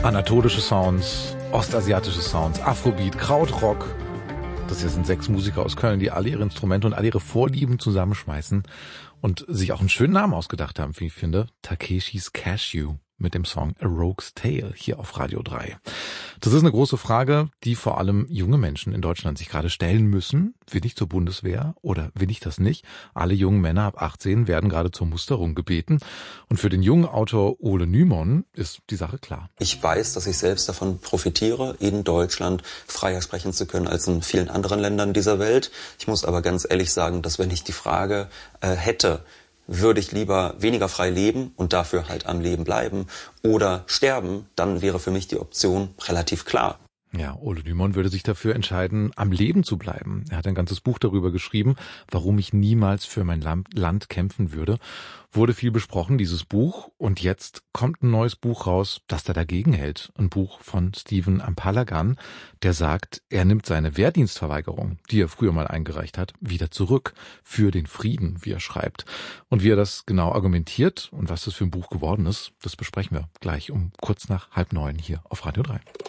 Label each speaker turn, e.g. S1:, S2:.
S1: Anatolische Sounds, ostasiatische Sounds, Afrobeat, Krautrock. Das hier sind 6 Musiker aus Köln, die alle ihre Instrumente und alle ihre Vorlieben zusammenschmeißen und sich auch einen schönen Namen ausgedacht haben, wie ich finde. Takeshis Cashew mit dem Song A Rogue's Tale hier auf Radio 3. Das ist eine große Frage, die vor allem junge Menschen in Deutschland sich gerade stellen müssen. Will ich zur Bundeswehr oder will ich das nicht? Alle jungen Männer ab 18 werden gerade zur Musterung gebeten. Und für den jungen Autor Ole Nymon ist die Sache klar.
S2: Ich weiß, dass ich selbst davon profitiere, in Deutschland freier sprechen zu können als in vielen anderen Ländern dieser Welt. Ich muss aber ganz ehrlich sagen, dass wenn ich die Frage hätte, würde ich lieber weniger frei leben und dafür halt am Leben bleiben oder sterben, dann wäre für mich die Option relativ klar.
S1: Ja, Ole Nymon würde sich dafür entscheiden, am Leben zu bleiben. Er hat ein ganzes Buch darüber geschrieben, warum ich niemals für mein Land kämpfen würde. Wurde viel besprochen, dieses Buch. Und jetzt kommt ein neues Buch raus, das da dagegen hält. Ein Buch von Stephen Ampalagan, der sagt, er nimmt seine Wehrdienstverweigerung, die er früher mal eingereicht hat, wieder zurück für den Frieden, wie er schreibt. Und wie er das genau argumentiert und was das für ein Buch geworden ist, das besprechen wir gleich um kurz nach 8:30 hier auf Radio 3.